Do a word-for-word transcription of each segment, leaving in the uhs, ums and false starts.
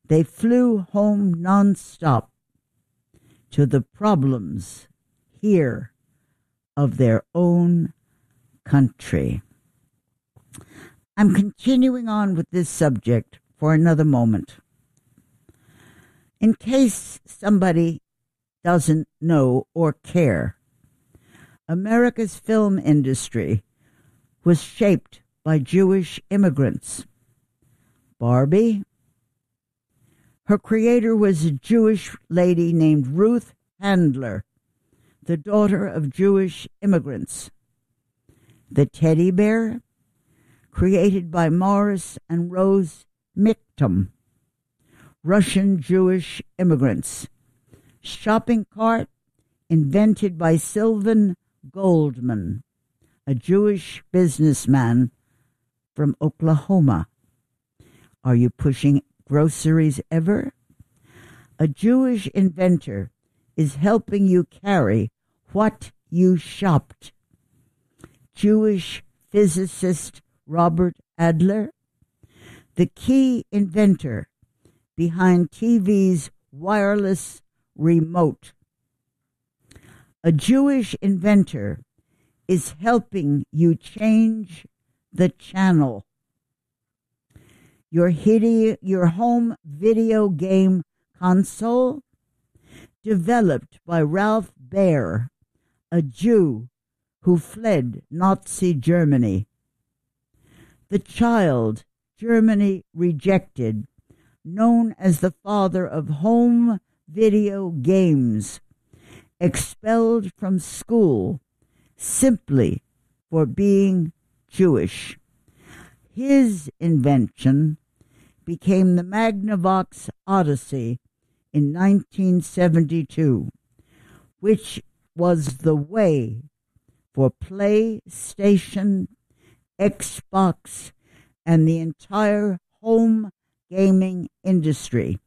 They flew home nonstop to the problems here of their own country. I'm continuing on with this subject for another moment. In case somebody doesn't know or care, America's film industry was shaped by Jewish immigrants. Barbie, her creator was a Jewish lady named Ruth Handler, the daughter of Jewish immigrants. The teddy bear, created by Morris and Rose Michtom, Russian Jewish immigrants. Shopping cart, invented by Sylvan Goldman, a Jewish businessman from Oklahoma. Are you pushing groceries ever? A Jewish inventor is helping you carry what you shopped. Jewish physicist Robert Adler, the key inventor behind T V's wireless remote. A Jewish inventor is helping you change the channel. Your, hidi- your home video game console, developed by Ralph Baer, a Jew who fled Nazi Germany. The child Germany rejected, known as the father of home video games, expelled from school simply for being Jewish. His invention became the Magnavox Odyssey in nineteen seventy-two, which was the way for PlayStation, Xbox, and the entire home gaming industry.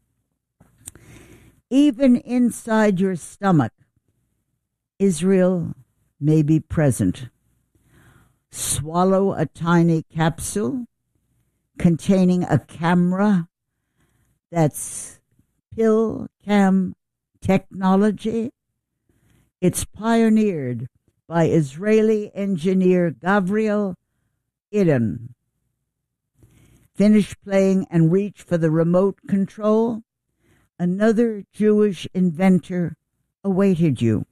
Even inside your stomach, Israel may be present. Swallow a tiny capsule containing a camera that's pill cam technology. It's pioneered by Israeli engineer Gavriel Idun. Finish playing and reach for the remote control. Another Jewish inventor awaited you.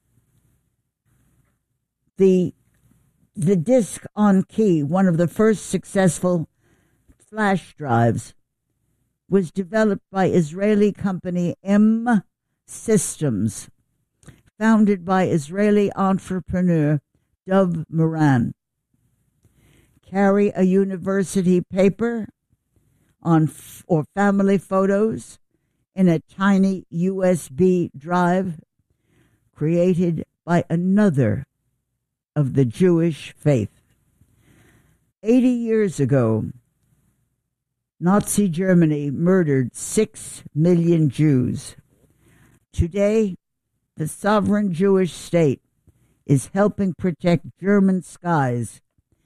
The, the disk on key, one of the first successful flash drives, was developed by Israeli company M Systems, founded by Israeli entrepreneur Dov Moran. Carry a university paper on f- or family photos in a tiny U S B drive created by another of the Jewish faith. Eighty years ago, Nazi Germany murdered six million Jews. Today, the sovereign Jewish state is helping protect German skies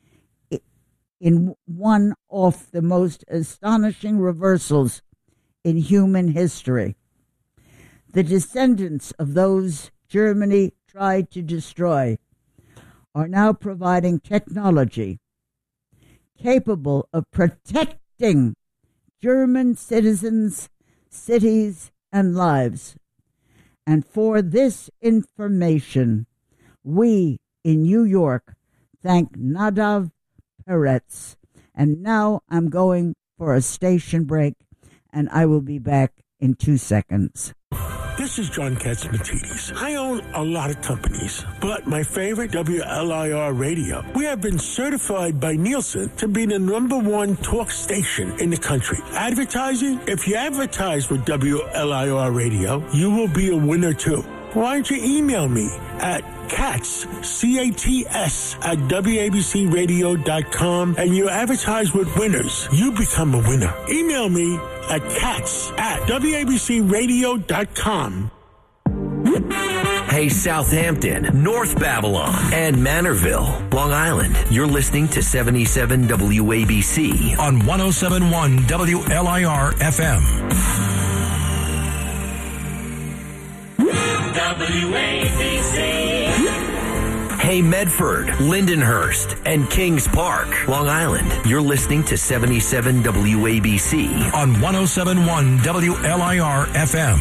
in one of the most astonishing reversals in human history. The descendants of those Germany tried to destroy are now providing technology capable of protecting German citizens, cities, and lives. And for this information, we in New York thank Nadav Peretz. And now I'm going for a station break, and I will be back in two seconds. This is John Katsimatidis. I own a lot of companies, but my favorite, W L I R Radio, we have been certified by Nielsen to be the number one talk station in the country. Advertising? If you advertise with W L I R Radio, you will be a winner too. Why don't you email me at Cats, C A T S, at W A B C radio dot com, and you advertise with winners. You become a winner. Email me at cats at W A B C radio dot com. Hey, Southampton, North Babylon, and Manorville, Long Island. You're listening to seventy-seven W A B C on one oh seven point one W L I R F M. W A B C. Hey, Medford, Lindenhurst, and Kings Park, Long Island. You're listening to seventy-seven W A B C on one oh seven point one W L I R F M.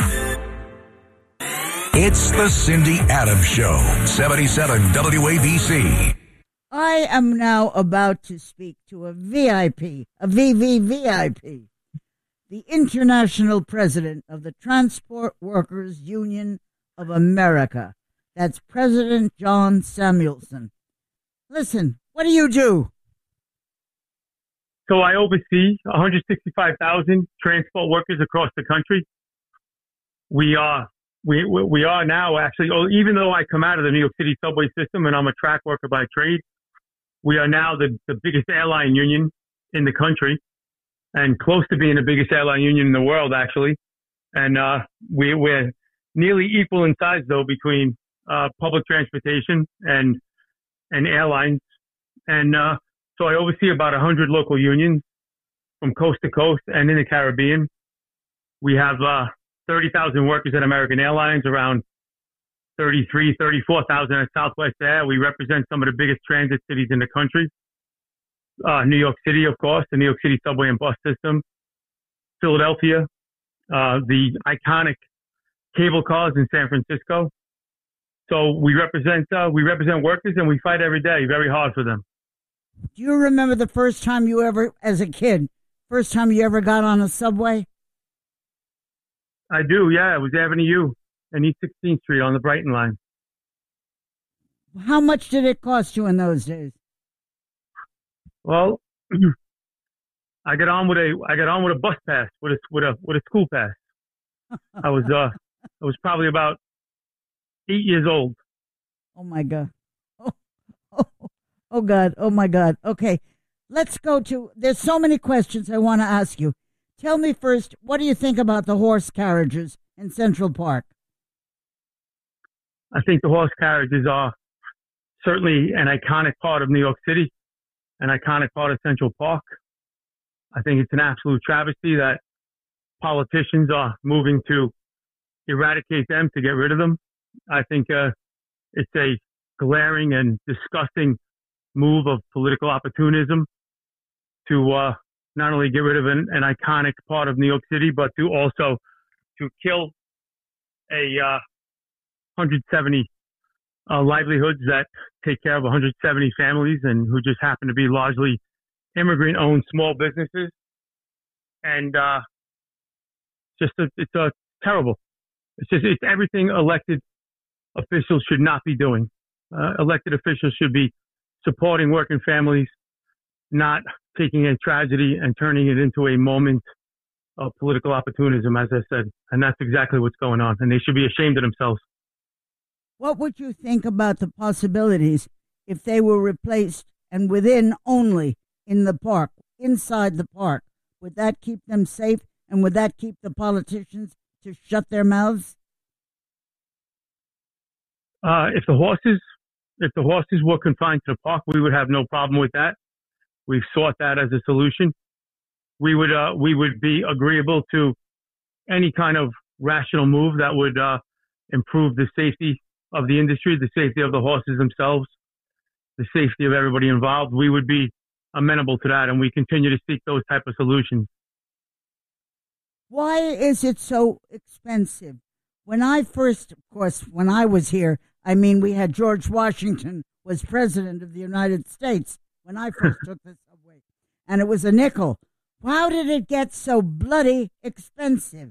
It's the Cindy Adams Show, seventy-seven W A B C. I am now about to speak to a V I P, a V V V I P, the International President of the Transport Workers Union of America. That's President John Samuelson. Listen, what do you do? So I oversee one hundred sixty-five thousand transport workers across the country. We are, we, we are now actually, even though I come out of the New York City subway system and I'm a track worker by trade, we are now the, the biggest airline union in the country and close to being the biggest airline union in the world, actually. And uh, we, we're nearly equal in size, though, between uh, public transportation and and airlines. And uh, so I oversee about one hundred local unions from coast to coast and in the Caribbean. We have uh, thirty thousand workers at American Airlines, around thirty-three, thirty-four thousand at Southwest Air. We represent some of the biggest transit cities in the country. Uh, New York City, of course, the New York City subway and bus system. Philadelphia, uh, the iconic cable cars in San Francisco. So we represent uh, we represent workers, and we fight every day, very hard for them. Do you remember the first time you ever, as a kid, first time you ever got on a subway? I do, yeah. It was Avenue U and East sixteenth Street on the Brighton line. How much did it cost you in those days? Well, I got on with a I got on with a bus pass, with a with a with a school pass. I was uh I was probably about eight years old. Oh my God. Oh, oh, oh God. Oh my God. Okay. Let's go to, there's so many questions I want to ask you. Tell me first, what do you think about the horse carriages in Central Park? I think the horse carriages are certainly an iconic part of New York City, an iconic part of Central Park. I think it's an absolute travesty that politicians are moving to eradicate them, to get rid of them. I think uh, it's a glaring and disgusting move of political opportunism to uh, not only get rid of an, an iconic part of New York City, but to also to kill a uh, one hundred seventy uh, livelihoods that take care of one hundred seventy families and who just happen to be largely immigrant-owned small businesses. And uh, just a, it's a terrible. It's just it's everything elected officials should not be doing. Uh, elected officials should be supporting working families, not taking a tragedy and turning it into a moment of political opportunism, as I said. And that's exactly what's going on. And they should be ashamed of themselves. What would you think about the possibilities if they were replaced and within only in the park, inside the park? Would that keep them safe? And would that keep the politicians to shut their mouths? Uh, if the horses, if the horses were confined to the park, we would have no problem with that. We've sought that as a solution. We would, uh, we would be agreeable to any kind of rational move that would uh, improve the safety of the industry, the safety of the horses themselves, the safety of everybody involved. We would be amenable to that, and we continue to seek those type of solutions. Why is it so expensive? When I first, of course, when I was here, I mean, we had George Washington was president of the United States when I first took the subway, and it was a nickel. How did it get so bloody expensive?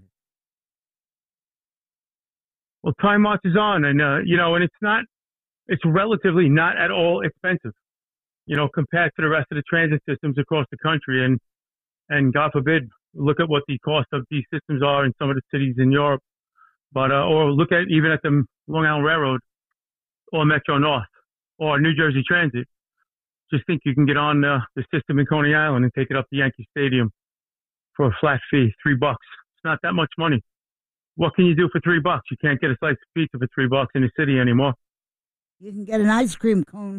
Well, time marches on, and uh, you know, and it's not, it's relatively not at all expensive, you know, compared to the rest of the transit systems across the country. And and God forbid, look at what the cost of these systems are in some of the cities in Europe, but uh, or look at even at the Long Island Railroad, or Metro North, or New Jersey Transit. Just think you can get on uh, the system in Coney Island and take it up to Yankee Stadium for a flat fee, three bucks. It's not that much money. what can you do for three bucks? You can't get a slice of pizza for three bucks in the city anymore. You can get an ice cream cone.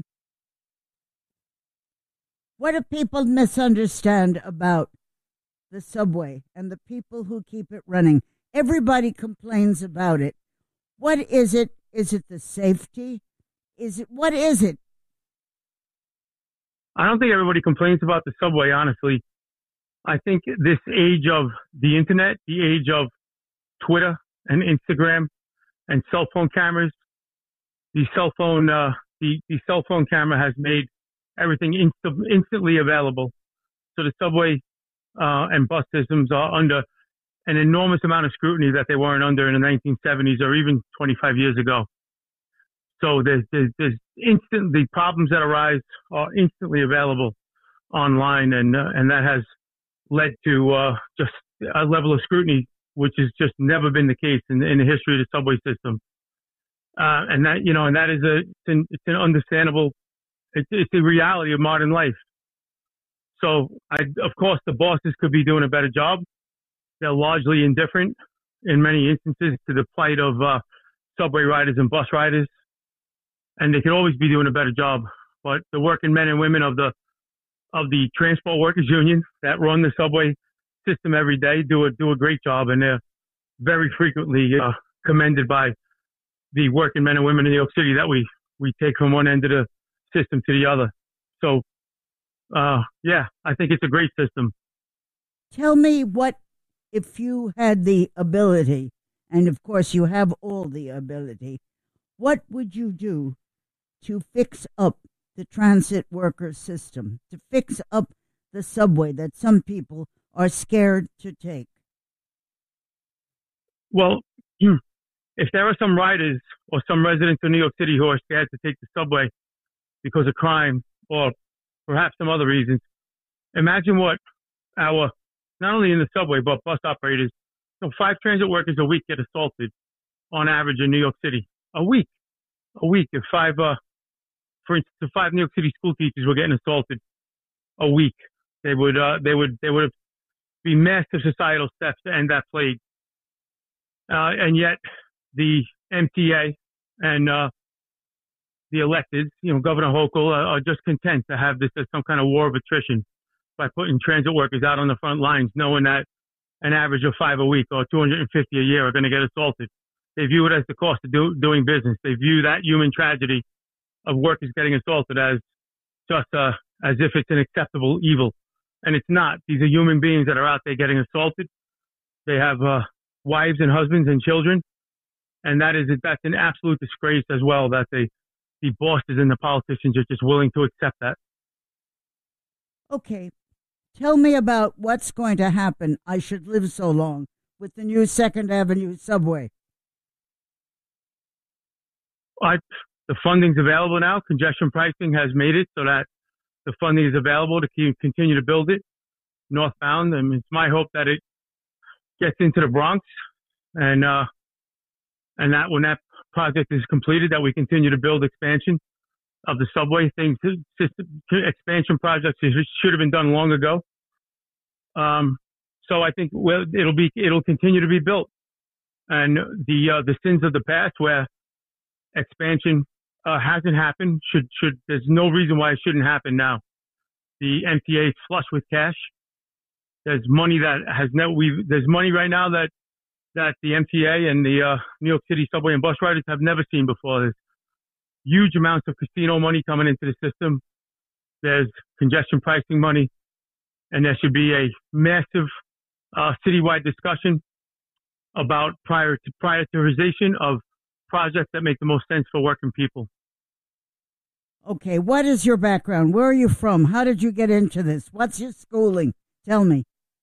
What do people misunderstand about the subway and the people who keep it running? Everybody complains about it. What is it? Is it the safety? Is it, what is it? I don't think everybody complains about the subway, honestly. I think this age of the internet, the age of Twitter and Instagram and cell phone cameras, the cell phone, uh, the, the cell phone camera has made everything inst- instantly available. So the subway uh, and bus systems are under an enormous amount of scrutiny that they weren't under in the nineteen seventies or even twenty-five years ago. So there's, there's, there's instant, the problems that arise are instantly available online, and uh, and that has led to uh, just a level of scrutiny which has just never been the case in, in the history of the subway system. Uh, and that, you know, and that is a, it's an, it's an understandable, it's, it's the reality of modern life. So, I, of course, the bosses could be doing a better job. They're largely indifferent in many instances to the plight of uh, subway riders and bus riders. And they could always be doing a better job. But the working men and women of the of the Transport Workers Union that run the subway system every day do a do a great job, and they're very frequently uh, commended by the working men and women in New York City that we we take from one end of the system to the other. So, uh, yeah, I think it's a great system. Tell me what, if you had the ability, and of course you have all the ability, what would you do to fix up the transit worker system, to fix up the subway that some people are scared to take? Well, if there are some riders or some residents of New York City who are scared to take the subway because of crime or perhaps some other reasons, imagine what our, not only in the subway, but bus operators, so five transit workers a week get assaulted on average in New York City. A week. A week. If five, uh, for instance, if five New York City school teachers were getting assaulted a week, they would, uh, they would, they would be massive societal steps to end that plague. Uh, and yet the M T A and, uh, the electeds, you know, Governor Hochul uh, are just content to have this as some kind of war of attrition by putting transit workers out on the front lines, knowing that an average of five a week or two hundred fifty a year are going to get assaulted. They view it as the cost of do, doing business. They view that human tragedy of workers getting assaulted as just uh, as if it's an acceptable evil. And it's not. These are human beings that are out there getting assaulted. They have uh, wives and husbands and children. And that is, that's an absolute disgrace as well, that they, the bosses and the politicians are just willing to accept that. Okay. Tell me about what's going to happen, I should live so long, with the new Second Avenue subway. I, the funding's available now. Congestion pricing has made it so that the funding is available to keep, continue to build it northbound. And it's my hope that it gets into the Bronx, and uh, and that when that project is completed, that we continue to build expansion of the subway. Things, system, expansion projects should have been done long ago. Um, so I think well, it'll be it'll continue to be built, and the uh, the sins of the past where expansion uh, hasn't happened should should there's no reason why it shouldn't happen now. The M T A is flush with cash. There's money that has no we there's money right now that that the M T A and the uh, New York City subway and bus riders have never seen before. There's huge amounts of casino money coming into the system. There's congestion pricing money, and there should be a massive uh, citywide discussion about prior to prioritization of projects that make the most sense for working people. Okay, what is your background? Where are you from? How did you get into this? What's your schooling? Tell me.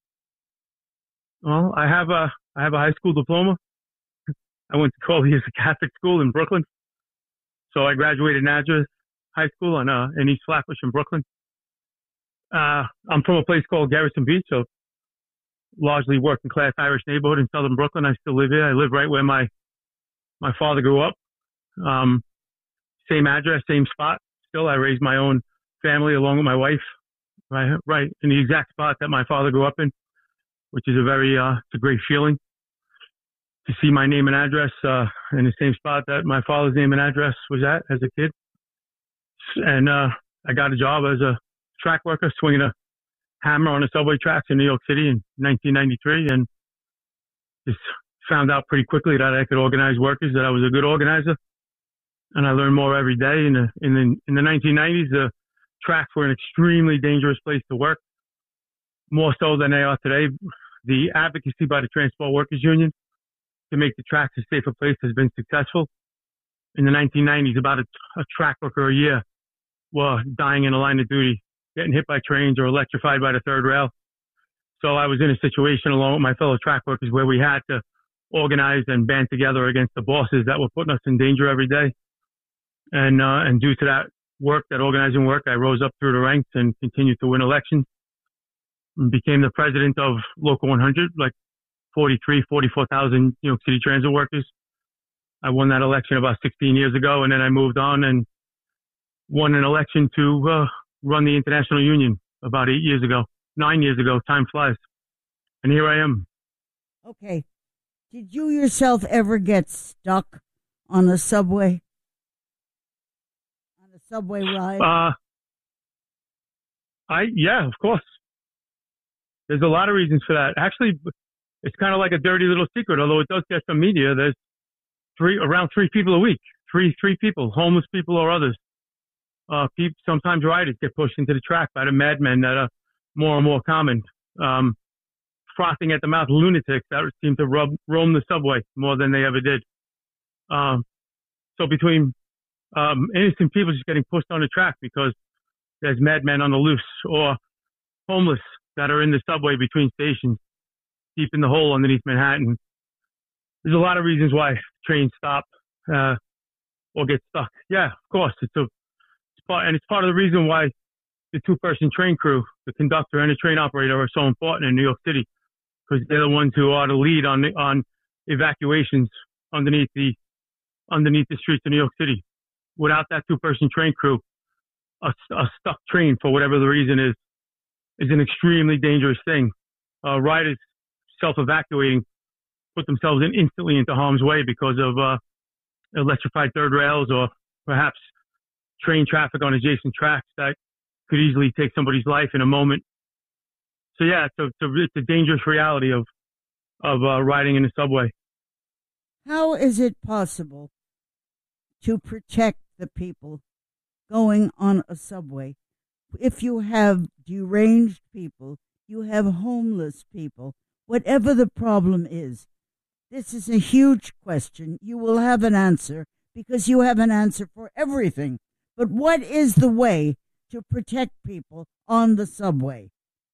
Well, I have a I have a high school diploma. I went to twelve years of Catholic school in Brooklyn. So I graduated Nazareth High School in, uh, in East Flatbush in Brooklyn. Uh, I'm from a place called Garrison Beach, so largely working class Irish neighborhood in southern Brooklyn. I still live here. I live right where my my father grew up. Um, same address, same spot. Still, I raised my own family along with my wife, right, right in the exact spot that my father grew up in, which is a very, uh, it's a great feeling. to see my name and address uh, in the same spot that my father's name and address was at as a kid. And uh, I got a job as a track worker, swinging a hammer on the subway tracks in New York City in nineteen ninety-three, and just found out pretty quickly that I could organize workers, that I was a good organizer, and I learned more every day. In the in the, in the nineteen nineties, the tracks were an extremely dangerous place to work, more so than they are today. The advocacy by the Transport Workers Union to make the tracks a safer place has been successful. In the nineteen nineties, about a, a track worker a year were dying in the line of duty, getting hit by trains or electrified by the third rail. So I was in a situation along with my fellow track workers where we had to organize and band together against the bosses that were putting us in danger every day. And, uh, and due to that work, that organizing work, I rose up through the ranks and continued to win elections and became the president of Local one hundred, like forty-three, forty-four thousand New York City transit workers. I won that election about sixteen years ago, and then I moved on and won an election to uh, run the International Union about eight years ago, nine years ago. Time flies. And here I am. Okay. Did you yourself ever get stuck on a subway? On a subway ride? Uh, I, yeah, of course. There's a lot of reasons for that. Actually, it's kind of like a dirty little secret, although it does get some media. There's three, around three people a week, three, three people, homeless people or others. Uh, people, sometimes riders get pushed into the track by the madmen that are more and more common. Um, frothing at the mouth lunatics that seem to rub, roam the subway more than they ever did. Um, so between um, innocent people just getting pushed on the track because there's madmen on the loose, or homeless that are in the subway between stations, deep in the hole underneath Manhattan. There's a lot of reasons why trains stop uh, or get stuck. Yeah, of course. It's a it's part, and it's part of the reason why the two-person train crew, the conductor and the train operator, are so important in New York City, because they're the ones who are the lead on the, on evacuations underneath the underneath the streets of New York City. Without that two-person train crew, a, a stuck train, for whatever the reason is, is an extremely dangerous thing. Uh, riders self-evacuating put themselves in instantly into harm's way because of uh, electrified third rails, or perhaps train traffic on adjacent tracks that could easily take somebody's life in a moment. So yeah, it's a, it's a, it's a dangerous reality of of uh, riding in the subway. How is it possible to protect the people going on a subway if you have deranged people, you have homeless people, whatever the problem is? This is a huge question. You will have an answer because you have an answer for everything. But what is the way to protect people on the subway?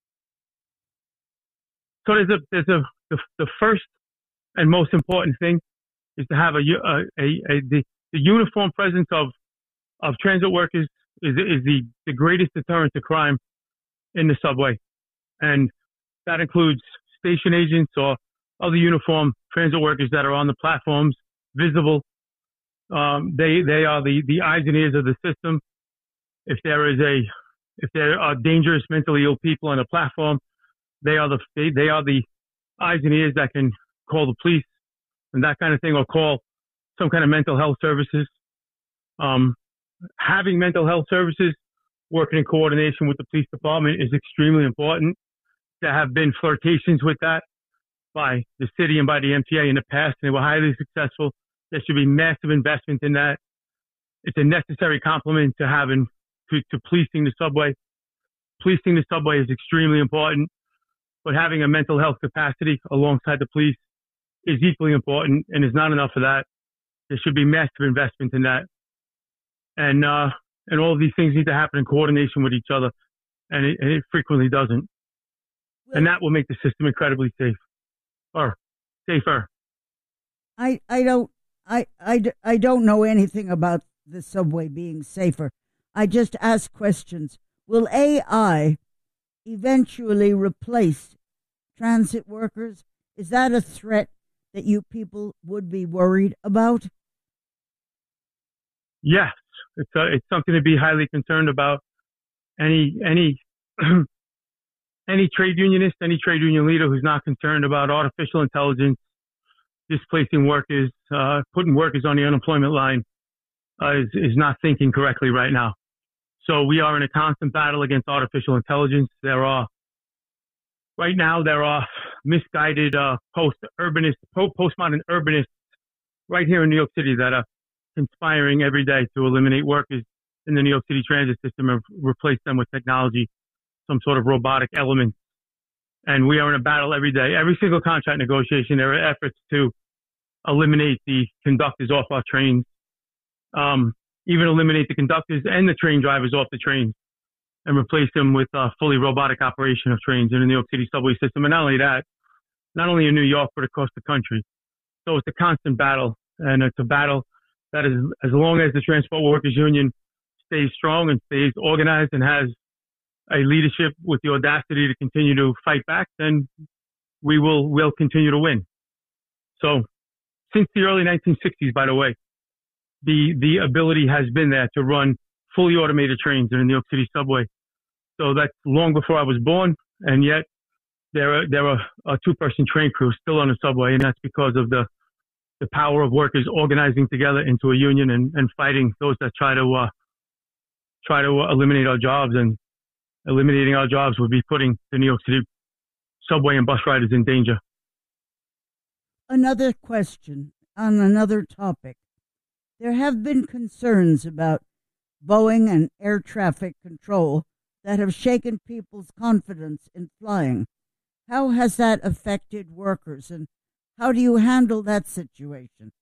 So there's a there's a the, the first and most important thing is to have a a, a, a the, the uniform presence of of transit workers is is the, the greatest deterrent to crime in the subway, and that includes station agents or other uniformed transit workers that are on the platforms, visible. Um, they they are the, the eyes and ears of the system. If there is a if there are dangerous mentally ill people on a platform, they are the they, they are the eyes and ears that can call the police and that kind of thing, or call some kind of mental health services. Um, having mental health services working in coordination with the police department is extremely important. There have been flirtations with that by the city and by the M T A in the past, and they were highly successful. There should be massive investment in that. It's a necessary complement to having to, to policing the subway. Policing the subway is extremely important, but having a mental health capacity alongside the police is equally important, and is not enough of that. There should be massive investment in that. And, uh, and all of these things need to happen in coordination with each other, and it, and it frequently doesn't. Well, and that will make the system incredibly safe, or safer. I, I don't, I, I, I don't know anything about the subway being safer. I just ask questions. Will A I eventually replace transit workers? Is that a threat that you people would be worried about? Yes, it's a, it's something to be highly concerned about. Any any any trade unionist, any trade union leader who's not concerned about artificial intelligence, displacing workers, uh, putting workers on the unemployment line uh, is, is not thinking correctly right now. So we are in a constant battle against artificial intelligence. There are, right now, there are misguided uh, post-urbanist, postmodern urbanists right here in New York City that are conspiring every day to eliminate workers in the New York City transit system and replace them with technology, some sort of robotic element. And we are in a battle every day. Every single contract negotiation, there are efforts to eliminate the conductors off our trains, um, even eliminate the conductors and the train drivers off the trains and replace them with a fully robotic operation of trains in the New York City subway system. And not only that, not only in New York, but across the country. So it's a constant battle, and it's a battle that is, as long as the Transport Workers Union stays strong and stays organized and has a leadership with the audacity to continue to fight back, then we will will continue to win. So since the early nineteen sixties, by the way, the, the ability has been there to run fully automated trains in the New York City subway. So that's long before I was born, and yet there are, there are a two-person train crew still on the subway, and that's because of the, the power of workers organizing together into a union and, and fighting those that try to uh, try to eliminate our jobs. And eliminating our jobs would be putting the New York City subway and bus riders in danger. Another question on another topic. There have been concerns about Boeing and air traffic control that have shaken people's confidence in flying. How has that affected workers, and how do you handle that situation?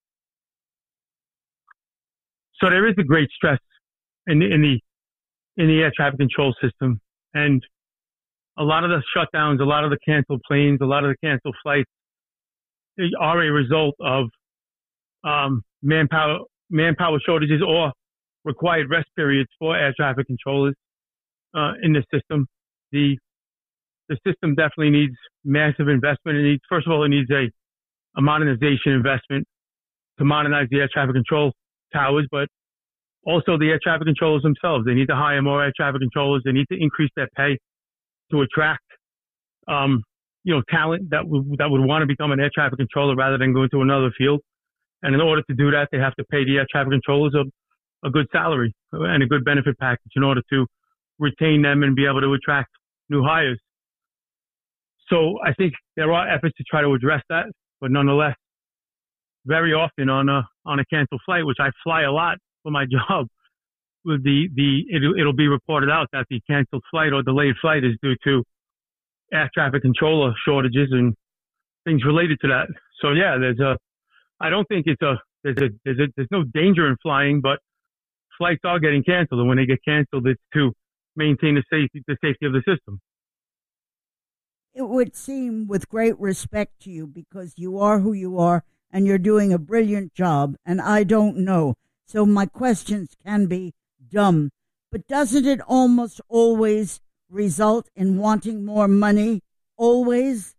So there is a great stress in the, in the in the air traffic control system, and a lot of the shutdowns, a lot of the canceled planes, a lot of the canceled flights are a result of um, manpower manpower shortages or required rest periods for air traffic controllers uh, in the system. The the system definitely needs massive investment. It needs, first of all, it needs a, a modernization investment to modernize the air traffic control towers, but also the air traffic controllers themselves. They need to hire more air traffic controllers. They need to increase their pay to attract, um, you know, talent that would, that would want to become an air traffic controller rather than go into another field. And in order to do that, they have to pay the air traffic controllers a, a good salary and a good benefit package in order to retain them and be able to attract new hires. So I think there are efforts to try to address that, but nonetheless, very often on a on a canceled flight, which I fly a lot for my job, with the the it'll, it'll be reported out that the canceled flight or delayed flight is due to air traffic controller shortages and things related to that. So yeah, there's a I don't think it's a there's a there's a, there's no danger in flying, but flights are getting canceled, and when they get canceled, it's to maintain the safety the safety of the system. It would seem, with great respect to you, because you are who you are and you're doing a brilliant job, and I don't know, so my questions can be dumb, but doesn't it almost always result in wanting more money? Always?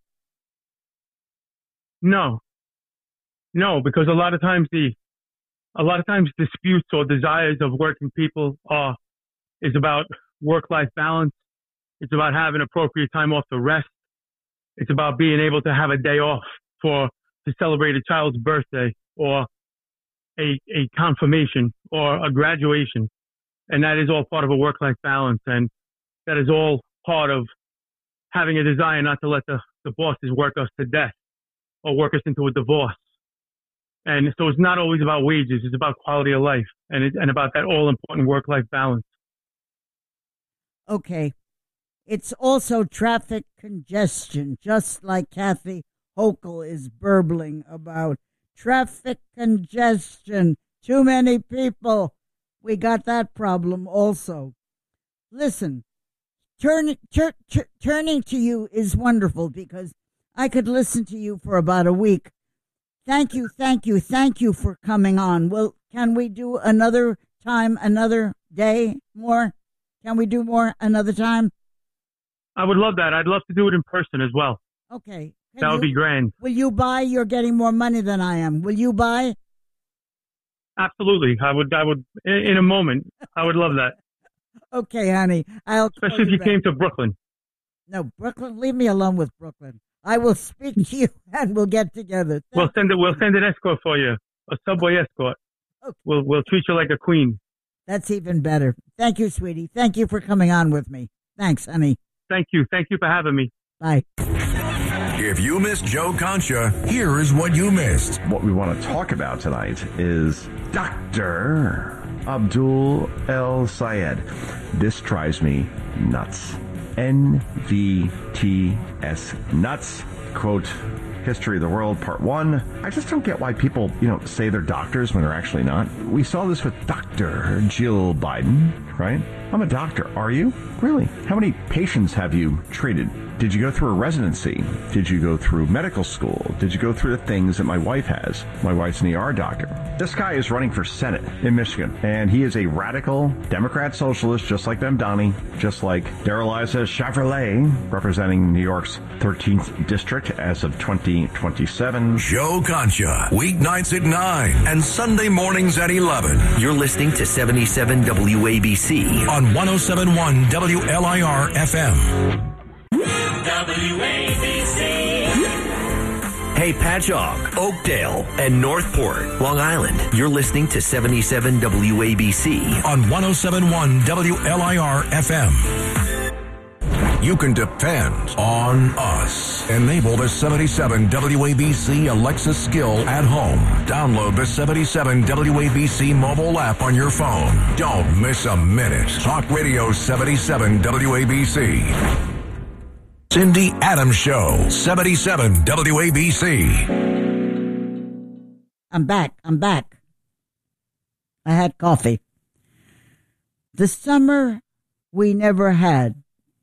No. No, because a lot of times the a lot of times disputes or desires of working people are is about work-life balance. It's about having appropriate time off to rest. It's about being able to have a day off for to celebrate a child's birthday or a a confirmation or a graduation. And that is all part of a work-life balance. And that is all part of having a desire not to let the, the bosses work us to death or work us into a divorce. And so it's not always about wages. It's about quality of life and it, and about that all-important work-life balance. Okay. It's also traffic congestion, just like Kathy Hochul is burbling about. Traffic congestion. Too many people. We got that problem also. Listen, turn, tur, tur, turning to you is wonderful because I could listen to you for about a week. Thank you, thank you, thank you for coming on. Well, can we do another time, another day more? Can we do more another time? I would love that. I'd love to do it in person as well. Okay. Can that would you, be grand. Will you buy? You're getting more money than I am. Will you buy? Absolutely. I would, I would, in, in a moment. I would love that. Okay, honey. I'll Especially if you back. came to Brooklyn. No, Brooklyn, leave me alone with Brooklyn. I will speak to you and we'll get together. Thank We'll send it. We'll send an escort for you, a subway escort. Okay. We'll we'll treat you like a queen. That's even better. Thank you, sweetie. Thank you for coming on with me. Thanks, honey. Thank you. Thank you for having me. Bye. If you missed Joe Concha, here is what you missed. What we want to talk about tonight is Doctor Abdul El Sayed. This drives me nuts. N V T S nuts. Quote, History of the World, Part one. I just don't get why people, you know, say they're doctors when they're actually not. We saw this with Doctor Jill Biden, right? I'm a doctor. Are you? Really? How many patients have you treated? Did you go through a residency? Did you go through medical school? Did you go through the things that my wife has? My wife's an E R doctor. This guy is running for Senate in Michigan, and he is a radical Democrat socialist, just like Mamdani, just like Darrell-Issa Chevrolet, representing New York's thirteenth district as of twenty twenty-seven. Joe Concha, weeknights at nine and Sunday mornings at eleven You're listening to seventy-seven W A B C. on one oh seven point one W L I R F M. W A B C. Hey, Patchogue, Oakdale, and Northport, Long Island. You're listening to seventy-seven W A B C. on one oh seven point one W L I R F M. You can depend on us. Enable the seventy-seven W A B C Alexa skill at home. Download the seventy-seven W A B C mobile app on your phone. Don't miss a minute. Talk Radio seventy-seven W A B C. Cindy Adams Show, seventy-seven W A B C. I'm back. I'm back. I had coffee. The summer we never had.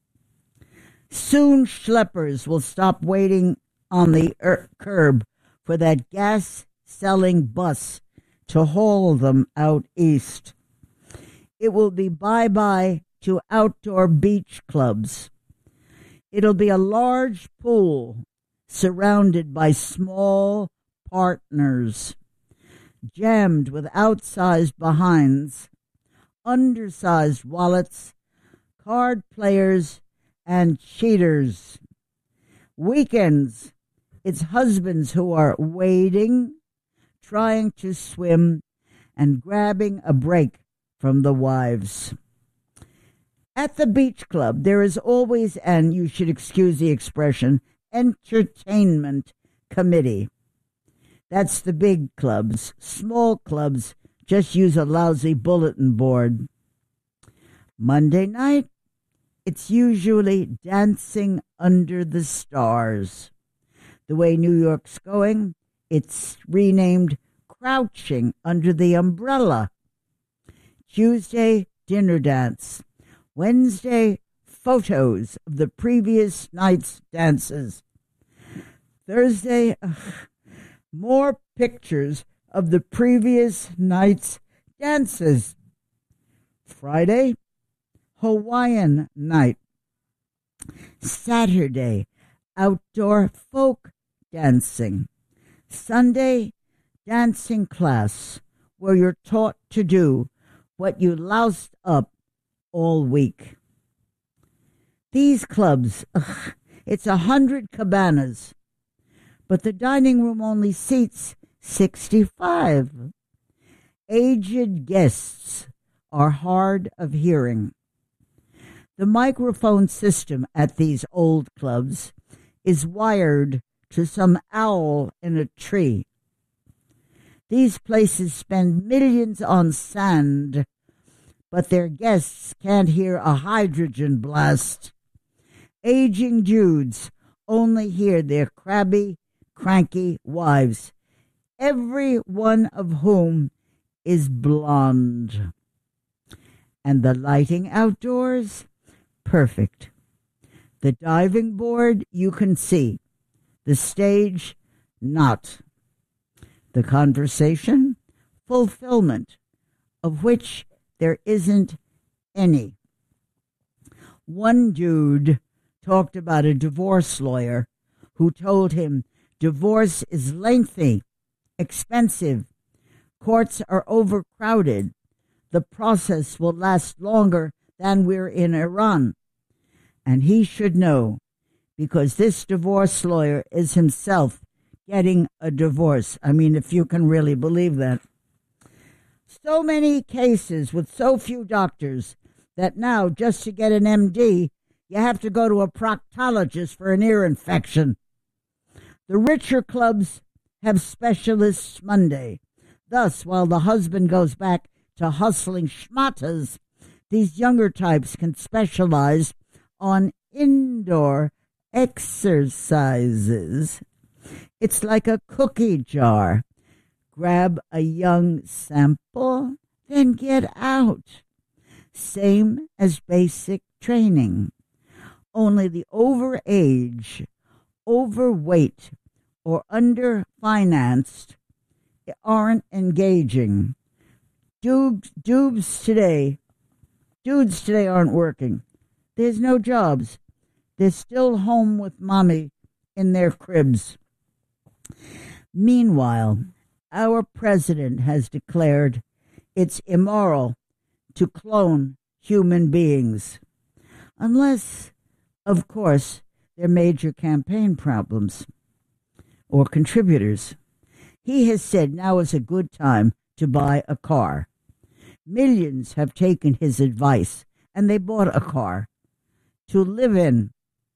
Soon schleppers will stop waiting on the er- curb for that gas-selling bus to haul them out east. It will be bye-bye to outdoor beach clubs. It'll be a large pool surrounded by small partners, jammed with outsized behinds, undersized wallets, card players, and cheaters. Weekends, it's husbands who are wading, trying to swim, and grabbing a break from the wives. At the beach club, there is always, and you should excuse the expression, entertainment committee. That's the big clubs. Small clubs just use a lousy bulletin board. Monday night, it's usually dancing under the stars. The way New York's going, it's renamed crouching under the umbrella. Tuesday, dinner dance. Wednesday, photos of the previous night's dances. Thursday, ugh, more pictures of the previous night's dances. Friday, Hawaiian night. Saturday, outdoor folk dancing. Sunday, dancing class, where you're taught to do what you loused up all week. These clubs, ugh, it's a hundred cabanas, but the dining room only seats sixty-five. Aged guests are hard of hearing. The microphone system at these old clubs is wired to some owl in a tree. These places spend millions on sand, but their guests can't hear a hydrogen blast. Aging dudes only hear their crabby, cranky wives, every one of whom is blonde. And the lighting outdoors? Perfect. The diving board you can see. The stage, not. The conversation? Fulfillment, of which there isn't any. One dude talked about a divorce lawyer who told him divorce is lengthy, expensive, courts are overcrowded, the process will last longer than we're in Iran. And he should know because this divorce lawyer is himself getting a divorce. I mean, if you can really believe that. So many cases with so few doctors that now, just to get an M D, you have to go to a proctologist for an ear infection. The richer clubs have specialists Monday. Thus, while the husband goes back to hustling schmatas, these younger types can specialize on indoor exercises. It's like a cookie jar. Grab a young sample, then get out. Same as basic training. Only the overage, overweight, or underfinanced aren't engaging. Dudes, dudes today, dudes today aren't working. There's no jobs. They're still home with mommy in their cribs. Meanwhile, our president has declared it's immoral to clone human beings. Unless, of course, they're major campaign problems or contributors. He has said now is a good time to buy a car. Millions have taken his advice, and they bought a car to live in.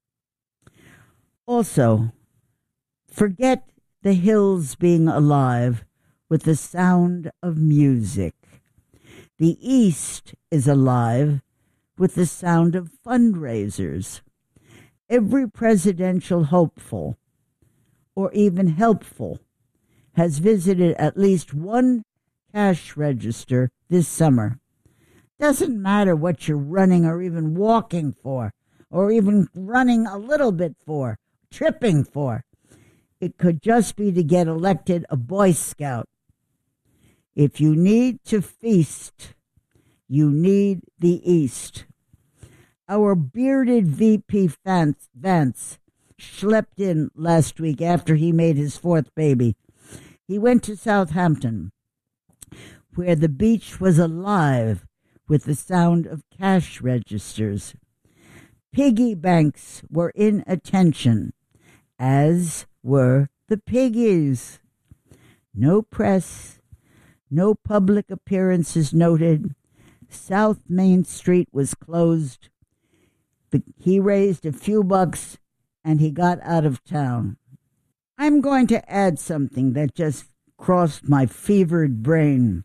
Also, forget the hills being alive with the sound of music. The East is alive with the sound of fundraisers. Every presidential hopeful, or even helpful, has visited at least one cash register this summer. Doesn't matter what you're running or even walking for, or even running a little bit for, tripping for. It could just be to get elected a Boy Scout. If you need to feast, you need the East. Our bearded V P Vance, Vance schlepped in last week after he made his fourth baby. He went to Southampton, where the beach was alive with the sound of cash registers. Piggy banks were in attention, as were the piggies. No press, no public appearances noted. South Main Street was closed. He raised a few bucks and he got out of town. I'm going to add something that just crossed my fevered brain.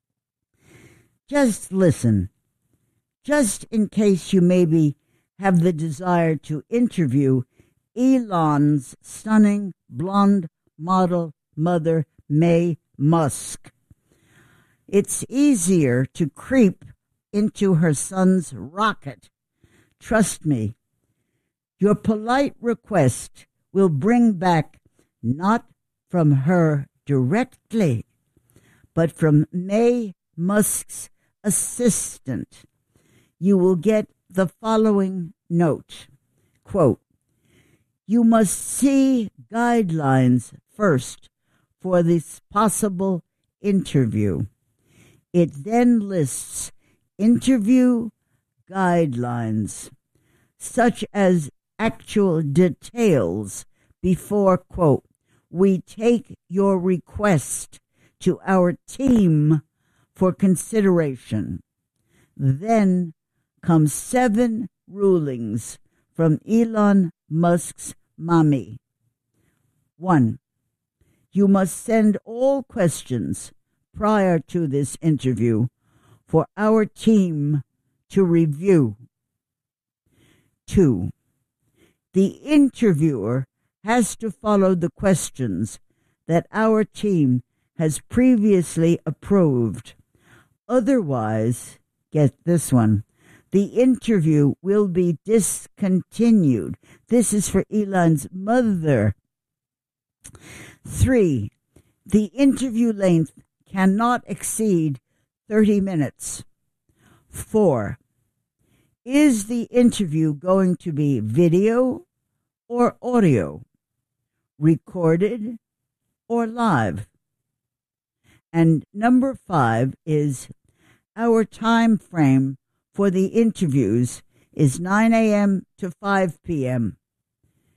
Just listen. Just in case you maybe have the desire to interview Elon's stunning blonde model mother, May Musk. It's easier to creep into her son's rocket. Trust me, your polite request will bring back not from her directly, but from May Musk's assistant. You will get the following note. Quote, you must see guidelines first for this possible interview. It then lists interview guidelines, such as actual details before, quote, we take your request to our team for consideration. Then come seven rulings from Elon Musk's mommy. One, you must send all questions prior to this interview for our team to review. Two, the interviewer has to follow the questions that our team has previously approved. Otherwise, get this one, the interview will be discontinued. This is for Elon's mother. Three, the interview length cannot exceed thirty minutes. Four, is the interview going to be video or audio, recorded or live? And number five is our time frame for the interviews is nine a.m. to five p.m.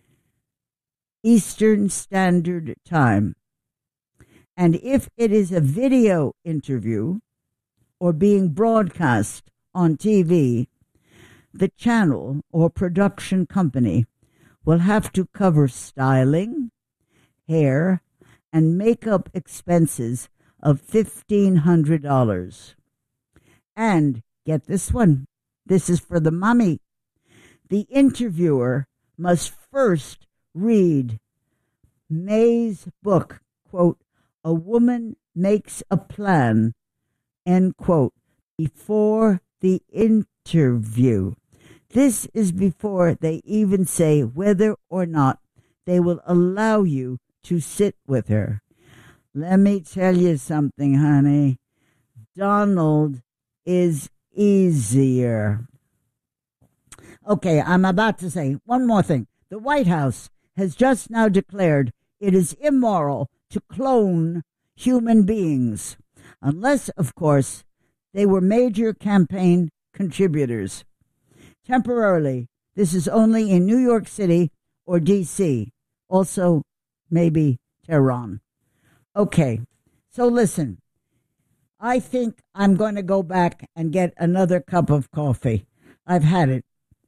Eastern Standard Time. And if it is a video interview or being broadcast on T V, the channel or production company will have to cover styling, hair, and makeup expenses of fifteen hundred dollars. And get this one, this is for the mommy. The interviewer must first read May's book, quote, A Woman Makes a Plan, end quote, before the interview. This is before they even say whether or not they will allow you to sit with her. Let me tell you something, honey. Donald is easier. Okay, I'm about to say one more thing. The White House has just now declared it is immoral to clone human beings, unless, of course, they were major campaign contributors. Temporarily, this is only in New York City or D C, also maybe Tehran. Okay, so listen, I think I'm going to go back and get another cup of coffee. I've had it.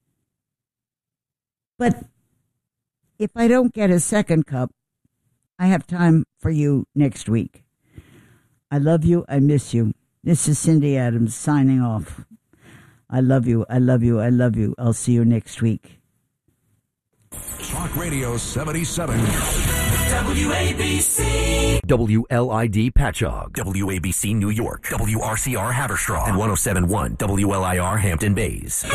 But if I don't get a second cup, I have time for you next week. I love you. I miss you. This is Cindy Adams signing off. I love you. I love you. I love you. I'll see you next week. Talk Radio seventy-seven. W A B C. W L I D Patchogue. W A B C New York. W R C R Haverstraw. And one oh seven point one W L I R Hampton Bays.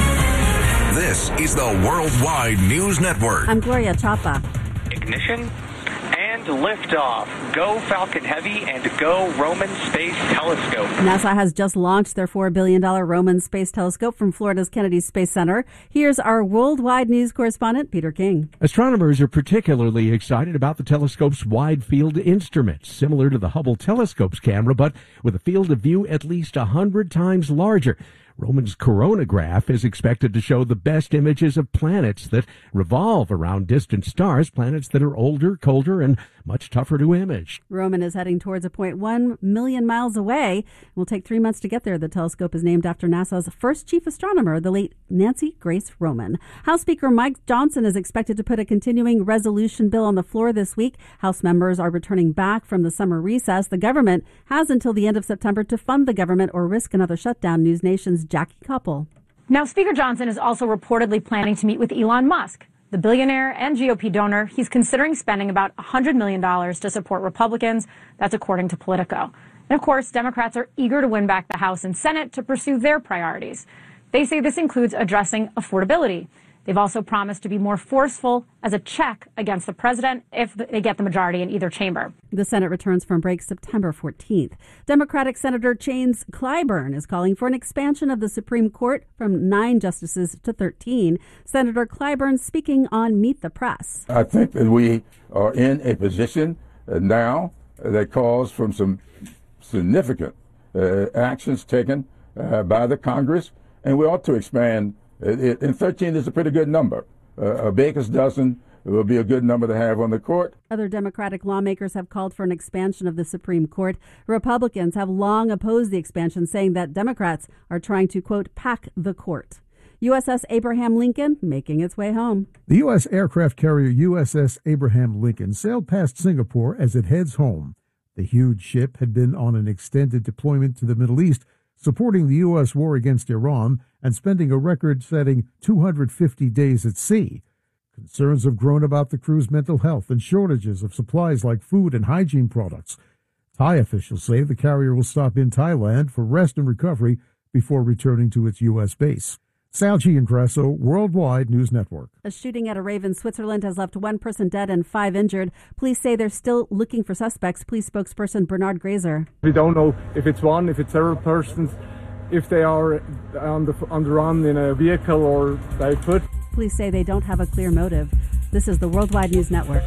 This is the Worldwide News Network. I'm Gloria Chapa. Ignition and liftoff. Go Falcon Heavy and go Roman Space Telescope. NASA has just launched their four billion dollars Roman Space Telescope from Florida's Kennedy Space Center. Here's our worldwide news correspondent, Peter King. Astronomers are particularly excited about the telescope's wide-field instruments, similar to the Hubble telescope's camera, but with a field of view at least one hundred times larger. Roman's coronagraph is expected to show the best images of planets that revolve around distant stars, planets that are older, colder, and much tougher to image. Roman is heading towards a point one million miles away. It will take three months to get there. The telescope is named after NASA's first chief astronomer, the late Nancy Grace Roman. House Speaker Mike Johnson is expected to put a continuing resolution bill on the floor this week. House members are returning back from the summer recess. The government has until the end of September to fund the government or risk another shutdown. News Nation's Jackie Couple. Now, Speaker Johnson is also reportedly planning to meet with Elon Musk, the billionaire and G O P donor. He's considering spending about one hundred million dollars to support Republicans. That's according to Politico. And of course, Democrats are eager to win back the House and Senate to pursue their priorities. They say this includes addressing affordability. They've also promised to be more forceful as a check against the president if they get the majority in either chamber. The Senate returns from break September fourteenth. Democratic Senator James Clyburn is calling for an expansion of the Supreme Court from nine justices to thirteen. Senator Clyburn speaking on Meet the Press. I think that we are in a position uh, now that calls for some significant uh, actions taken uh, by the Congress, and we ought to expand. It, and thirteen is a pretty good number. Uh, a baker's dozen will be a good number to have on the court. Other Democratic lawmakers have called for an expansion of the Supreme Court. Republicans have long opposed the expansion, saying that Democrats are trying to, quote, pack the court. U S S Abraham Lincoln making its way home. The U S aircraft carrier U S S Abraham Lincoln sailed past Singapore as it heads home. The huge ship had been on an extended deployment to the Middle East, supporting the U S war against Iran and spending a record-setting two hundred fifty days at sea. Concerns have grown about the crew's mental health and shortages of supplies like food and hygiene products. Thai officials say the carrier will stop in Thailand for rest and recovery before returning to its U S base. Sal Giangrasso, Worldwide News Network. A shooting at a rave in Switzerland has left one person dead and five injured. Police say they're still looking for suspects. Police spokesperson Bernard Grazer. We don't know if it's one, if it's several persons, if they are on the, on the run in a vehicle or by foot. Police say they don't have a clear motive. This is the Worldwide News Network.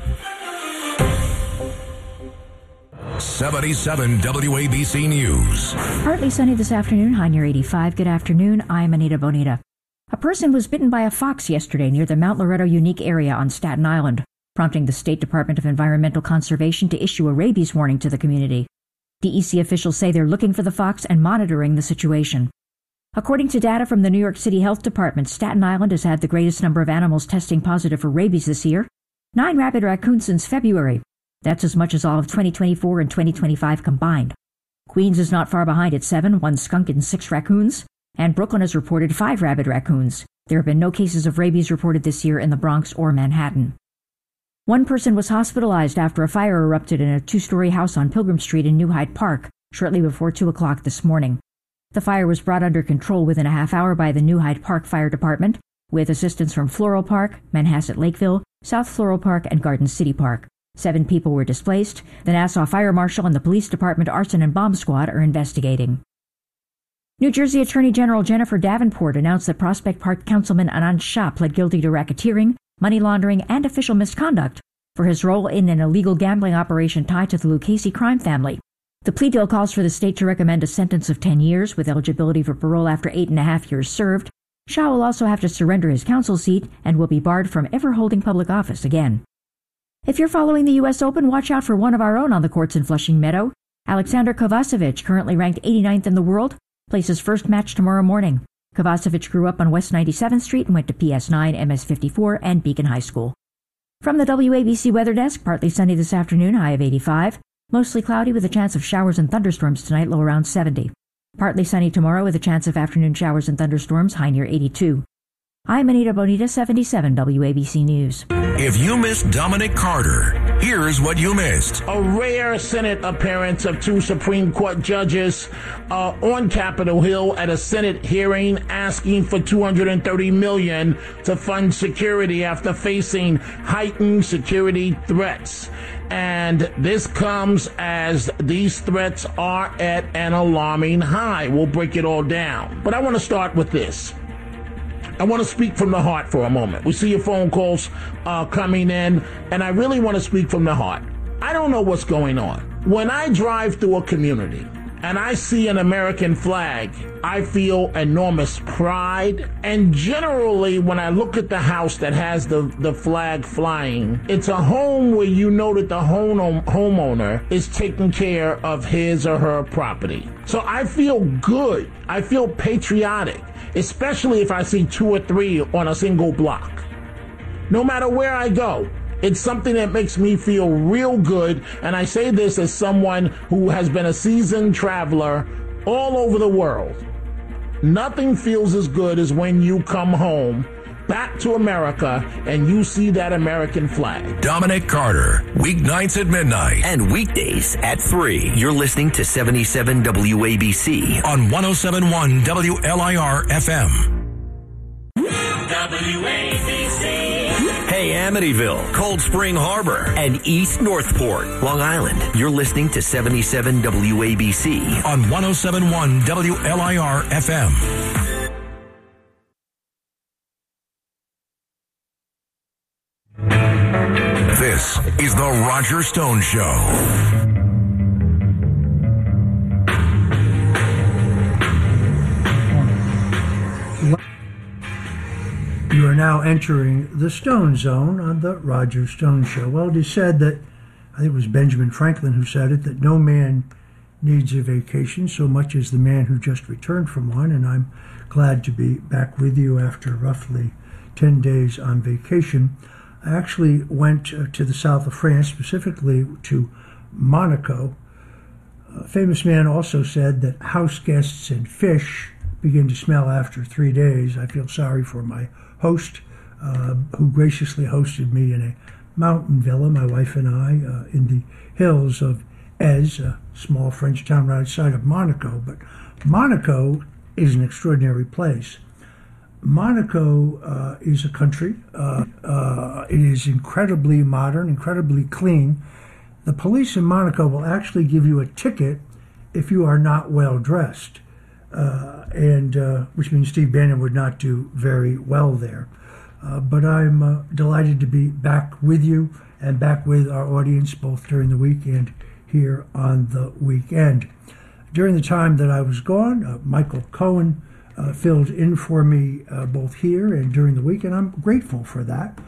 seventy-seven W A B C News. Partly sunny this afternoon, high near eighty-five. Good afternoon. I'm Anita Bonita. A person was bitten by a fox yesterday near the Mount Loretto Unique area on Staten Island. prompting the State Department of Environmental Conservation to issue a rabies warning to the community. D E C officials say they're looking for the fox and monitoring the situation. According to data from the New York City Health Department, Staten Island has had the greatest number of animals testing positive for rabies this year, nine rabid raccoons since February. That's as much as all of twenty twenty-four and twenty twenty-five combined. Queens is not far behind at seven, one skunk and six raccoons, and Brooklyn has reported five rabid raccoons. There have been no cases of rabies reported this year in the Bronx or Manhattan. One person was hospitalized after a fire erupted in a two-story house on Pilgrim Street in New Hyde Park shortly before two o'clock this morning. The fire was brought under control within a half hour by the New Hyde Park Fire Department, with assistance from Floral Park, Manhasset Lakeville, South Floral Park, and Garden City Park. Seven people were displaced. The Nassau Fire Marshal and the Police Department Arson and Bomb Squad are investigating. New Jersey Attorney General Jennifer Davenport announced that Prospect Park Councilman Anand Shah pled guilty to racketeering, money laundering, and official misconduct for his role in an illegal gambling operation tied to the Lucchese crime family. The plea deal calls for the state to recommend a sentence of ten years with eligibility for parole after eight and a half years served. Shah will also have to surrender his council seat and will be barred from ever holding public office again. If you're following the U S Open, watch out for one of our own on the courts in Flushing Meadow. Alexander Kovacevic, currently ranked eighty-ninth in the world, plays his first match tomorrow morning. Kovacevic grew up on West ninety-seventh Street and went to P S nine, M S fifty-four, and Beacon High School. From the W A B C Weather Desk, partly sunny this afternoon, high of eighty-five. Mostly cloudy with a chance of showers and thunderstorms tonight, low around seventy. Partly sunny tomorrow with a chance of afternoon showers and thunderstorms, high near eighty-two. I'm Anita Bonita, seventy-seven W A B C News. If you missed Dominic Carter, here's what you missed. A rare Senate appearance of two Supreme Court judges uh, on Capitol Hill at a Senate hearing asking for two hundred thirty million dollars to fund security after facing heightened security threats. And this comes as these threats are at an alarming high. We'll break it all down. But I want to start with this. I want to speak from the heart for a moment. We see your phone calls uh, coming in, and I really want to speak from the heart. I don't know what's going on. When I drive through a community and I see an American flag, I feel enormous pride. And generally, when I look at the house that has the, the flag flying, it's a home where you know that the home, homeowner is taking care of his or her property. So I feel good. I feel patriotic, especially if I see two or three on a single block. No matter where I go, it's something that makes me feel real good, and I say this as someone who has been a seasoned traveler all over the world. Nothing feels as good as when you come home, back to America, and you see that American flag. Dominic Carter, weeknights at midnight. And weekdays at three. You're listening to seventy-seven W A B C. On one oh seven point one W L I R F M. W A B C. Hey, Amityville, Cold Spring Harbor, and East Northport, Long Island. You're listening to seventy-seven W A B C. On one oh seven point one W L I R F M. This is The Roger Stone Show. You are now entering the Stone Zone on the Roger Stone Show. Well, it is said that, I think it was Benjamin Franklin who said it, that no man needs a vacation so much as the man who just returned from one, and I'm glad to be back with you after roughly ten days on vacation. I actually went uh, to the south of France, specifically to Monaco. A famous man also said that house guests and fish begin to smell after three days. I feel sorry for my host, uh, who graciously hosted me in a mountain villa, my wife and I, uh, in the hills of Ez, a small French town right outside of Monaco. But Monaco is an extraordinary place. Monaco uh, is a country. Uh, uh, it is incredibly modern, incredibly clean. The police in Monaco will actually give you a ticket if you are not well dressed. Uh, and uh, which means Steve Bannon would not do very well there. Uh, but I'm uh, delighted to be back with you and back with our audience both during the week and here on the weekend. During the time that I was gone, uh, Michael Cohen uh, filled in for me uh, both here and during the week, and I'm grateful for that.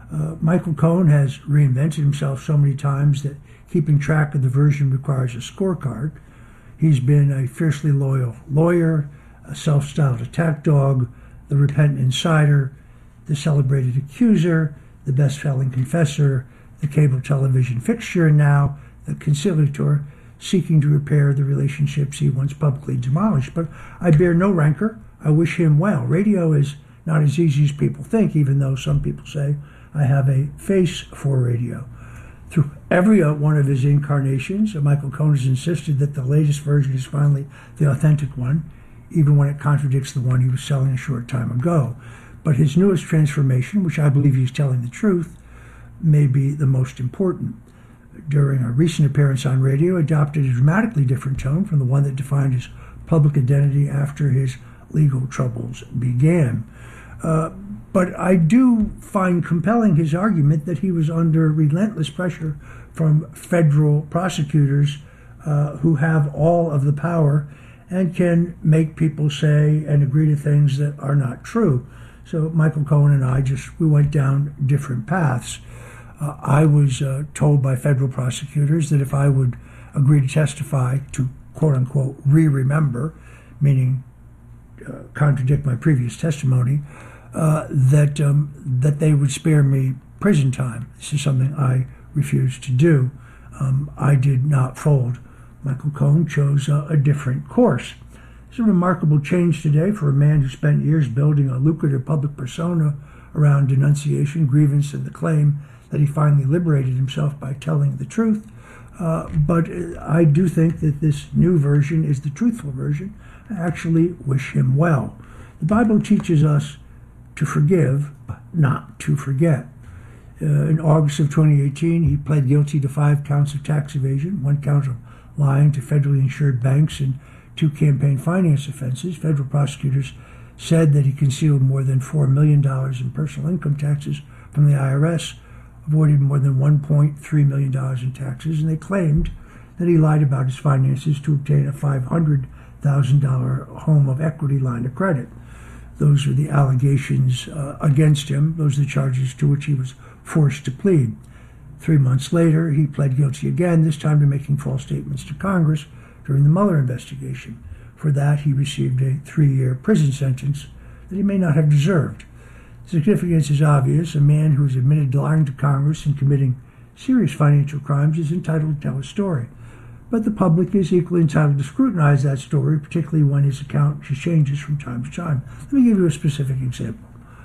Uh, Michael Cohen has reinvented himself so many times that keeping track of the version requires a scorecard. He's been a fiercely loyal lawyer, a self-styled attack dog, the repentant insider, the celebrated accuser, the best-selling confessor, the cable television fixture, and now the conciliator, seeking to repair the relationships he once publicly demolished. But I bear no rancor. I wish him well. Radio is not as easy as people think, even though some people say I have a face for radio. Through every one of his incarnations, Michael Cohen has insisted that the latest version is finally the authentic one, even when it contradicts the one he was selling a short time ago. But his newest transformation, which I believe he's telling the truth, may be the most important. During a recent appearance on radio, adopted a dramatically different tone from the one that defined his public identity after his legal troubles began. Uh, but I do find compelling his argument that he was under relentless pressure from federal prosecutors uh, who have all of the power and can make people say and agree to things that are not true. So Michael Cohen and I just, we went down different paths. Uh, I was uh, told by federal prosecutors that if I would agree to testify to quote-unquote re-remember, meaning uh, contradict my previous testimony, uh, that um, that they would spare me prison time. This is something I refused to do. Um, I did not fold. Michael Cohen chose uh, a different course. It's a remarkable change today for a man who spent years building a lucrative public persona around denunciation, grievance, and the claim that he finally liberated himself by telling the truth. Uh, but I do think that this new version is the truthful version. I actually wish him well. The Bible teaches us to forgive, but not to forget. Uh, in August of twenty eighteen, he pled guilty to five counts of tax evasion, one count of lying to federally insured banks, and two campaign finance offenses. Federal prosecutors said that he concealed more than four million dollars in personal income taxes from the I R S, avoided more than one point three million dollars in taxes, and they claimed that he lied about his finances to obtain a five hundred thousand dollars home of equity line of credit. Those are the allegations uh, against him. Those are the charges to which he was forced to plead. Three months later, he pled guilty again, this time to making false statements to Congress during the Mueller investigation. For that, he received a three-year prison sentence that he may not have deserved. The significance is obvious. A man who has admitted lying to Congress and committing serious financial crimes is entitled to tell his story. But the public is equally entitled to scrutinize that story, particularly when his account changes from time to time. Let me give you a specific example.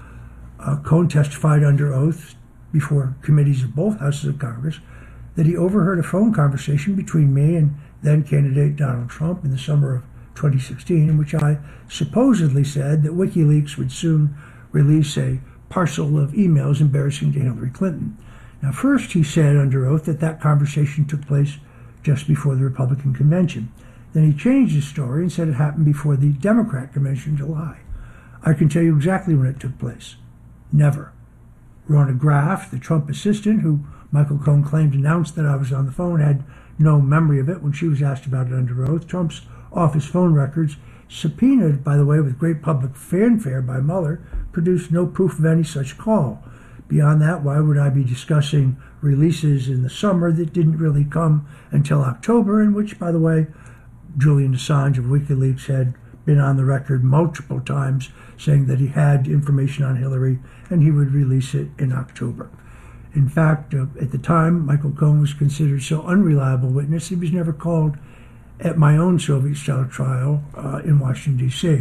Uh, Cohen testified under oath before committees of both houses of Congress that he overheard a phone conversation between me and then-candidate Donald Trump in the summer of twenty sixteen, in which I supposedly said that WikiLeaks would soon release a parcel of emails embarrassing to Hillary Clinton. Now, first he said under oath that that conversation took place just before the Republican convention. Then he changed his story and said it happened before the Democrat convention in July. I can tell you exactly when it took place. Never. Rona Graff, the Trump assistant, who Michael Cohen claimed announced that I was on the phone, had no memory of it when she was asked about it under oath. Trump's office phone records, subpoenaed, by the way, with great public fanfare by Mueller, produced no proof of any such call. Beyond that, why would I be discussing releases in the summer that didn't really come until October, in which, by the way, Julian Assange of WikiLeaks had been on the record multiple times saying that he had information on Hillary and he would release it in October. In fact, uh, at the time, Michael Cohen was considered so unreliable witness he was never called at my own Soviet-style trial uh, in Washington, D C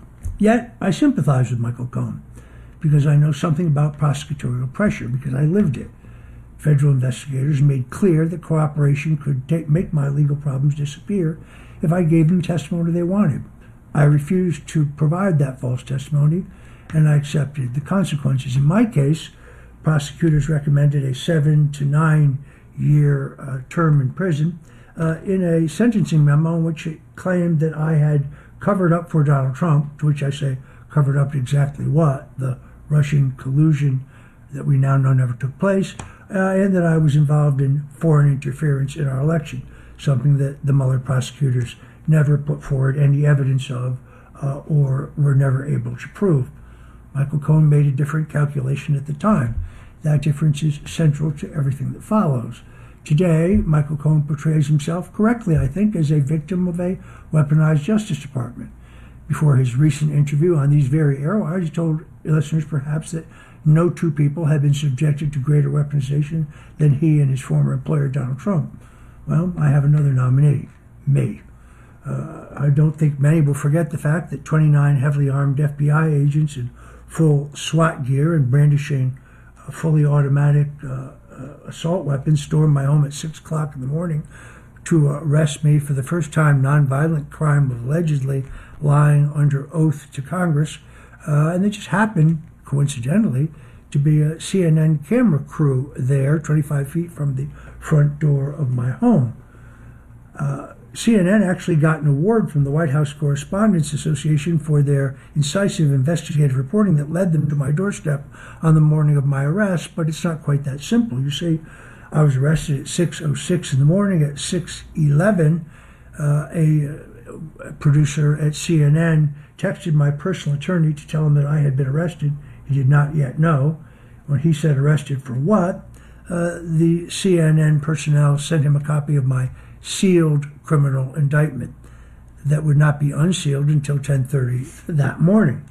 Yet, I sympathize with Michael Cohen because I know something about prosecutorial pressure, because I lived it. Federal investigators made clear that cooperation could take, make my legal problems disappear if I gave them testimony they wanted. I refused to provide that false testimony, and I accepted the consequences. In my case, prosecutors recommended a seven to nine year uh, term in prison uh, in a sentencing memo in which it claimed that I had covered up for Donald Trump, to which I say covered up exactly what? The Russian collusion that we now know never took place, uh, and that I was involved in foreign interference in our election, something that the Mueller prosecutors never put forward any evidence of uh, or were never able to prove. Michael Cohen made a different calculation at the time. That difference is central to everything that follows. Today, Michael Cohen portrays himself correctly, I think, as a victim of a weaponized Justice Department. Before his recent interview on these very airwaves, he told listeners perhaps that no two people had been subjected to greater weaponization than he and his former employer, Donald Trump. Well, I have another nominee, me. Uh, I don't think many will forget the fact that twenty-nine heavily armed F B I agents in full SWAT gear and brandishing uh, fully automatic uh, uh, assault weapons stormed my home at six o'clock in the morning to arrest me for the first time nonviolent crime of allegedly lying under oath to Congress. Uh, and it just happened, coincidentally, to be a C N N camera crew there twenty-five feet from the front door of my home. Uh, C N N actually got an award from the White House Correspondents Association for their incisive investigative reporting that led them to my doorstep on the morning of my arrest, but it's not quite that simple. You see, I was arrested at six oh six in the morning. At six eleven, uh, a, a producer at C N N texted my personal attorney to tell him that I had been arrested. He did not yet know. When he said arrested for what, uh, the C N N personnel sent him a copy of my sealed criminal indictment that would not be unsealed until ten thirty that morning.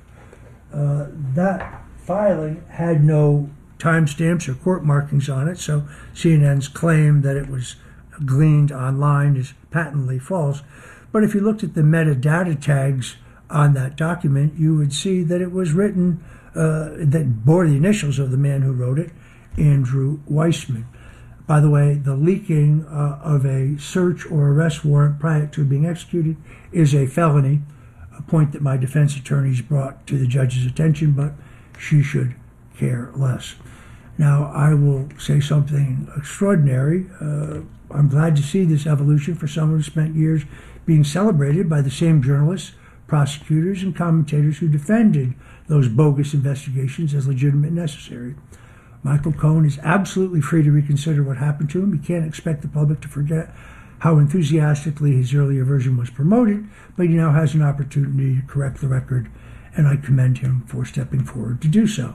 Uh, that filing had no timestamps or court markings on it, so C N N's claim that it was gleaned online is patently false. But if you looked at the metadata tags on that document, you would see that it was written, uh, that bore the initials of the man who wrote it, Andrew Weissman. By the way, the leaking uh, of a search or arrest warrant prior to being executed is a felony, a point that my defense attorneys brought to the judge's attention, but she should care less. Now, I will say something extraordinary. Uh, I'm glad to see this evolution for someone who spent years being celebrated by the same journalists, prosecutors, and commentators who defended those bogus investigations as legitimate and necessary. Michael Cohen is absolutely free to reconsider what happened to him. He can't expect the public to forget how enthusiastically his earlier version was promoted, but he now has an opportunity to correct the record, and I commend him for stepping forward to do so.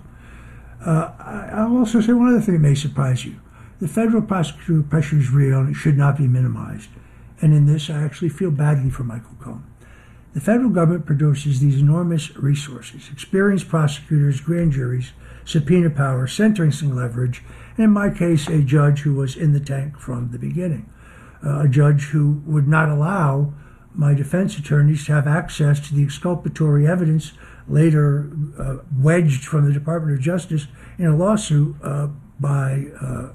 Uh, I'll also say one other thing that may surprise you. The federal prosecutor pressure is real, and it should not be minimized. And in this, I actually feel badly for Michael Cohen. The federal government produces these enormous resources, experienced prosecutors, grand juries, subpoena power, sentencing leverage, and in my case, a judge who was in the tank from the beginning. Uh, a judge who would not allow my defense attorneys to have access to the exculpatory evidence later uh, wedged from the Department of Justice in a lawsuit uh, by uh,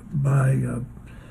by uh,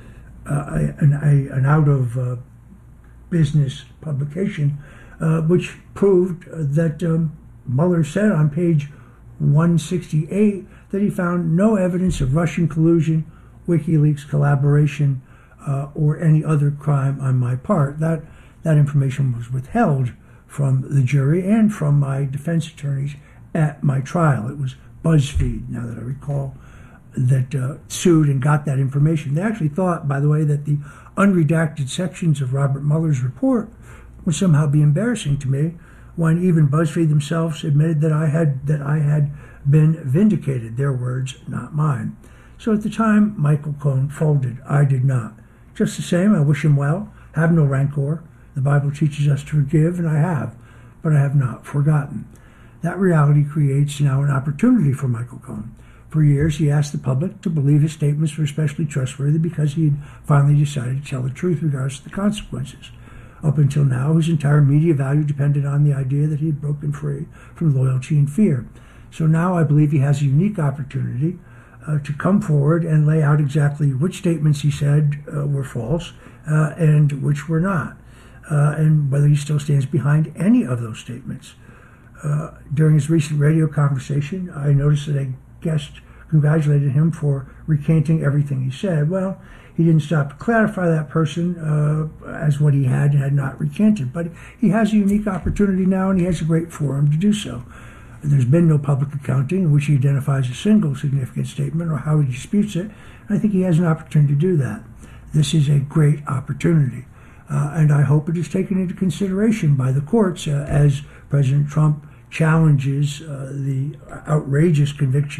uh, an, a, an out-of-business uh, publication, uh, which proved that um, Mueller said on page one sixty-eight that he found no evidence of Russian collusion, WikiLeaks collaboration, uh, or any other crime on my part. That that information was withheld from the jury and from my defense attorneys at my trial. It was BuzzFeed, now that I recall, that uh, sued and got that information. They actually thought, by the way, that the unredacted sections of Robert Mueller's report would somehow be embarrassing to me, when even BuzzFeed themselves admitted that I had that I had been vindicated. Their words, not mine. So at the time, Michael Cohen folded. I did not. Just the same, I wish him well. Have no rancor. The Bible teaches us to forgive, and I have, but I have not forgotten. That reality creates now an opportunity for Michael Cohen. For years, he asked the public to believe his statements were especially trustworthy because he had finally decided to tell the truth regardless of the consequences. Up until now, his entire media value depended on the idea that he had broken free from loyalty and fear. So now I believe he has a unique opportunity uh, to come forward and lay out exactly which statements he said uh, were false uh, and which were not, uh, and whether he still stands behind any of those statements. Uh, during his recent radio conversation, I noticed that a guest congratulated him for recanting everything he said. Well, he didn't stop to clarify that person uh, as what he had and had not recanted. But he has a unique opportunity now, and he has a great forum to do so. There's been no public accounting in which he identifies a single significant statement or how he disputes it. And I think he has an opportunity to do that. This is a great opportunity. Uh, and I hope it is taken into consideration by the courts uh, as President Trump challenges uh, the outrageous convictions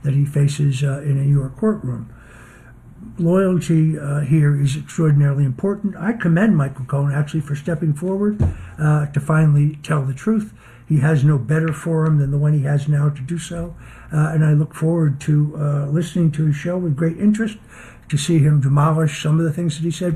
that he faces uh, in a New York courtroom. Loyalty uh, here is extraordinarily important. I commend Michael Cohen actually for stepping forward uh, to finally tell the truth. He has no better forum than the one he has now to do so, uh, and I look forward to uh, listening to his show with great interest, to see him demolish some of the things that he said